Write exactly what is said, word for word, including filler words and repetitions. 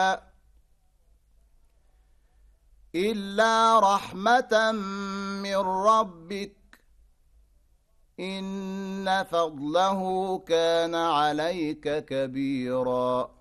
إلا رحمة من ربك إن فضله كان عليك كبيرا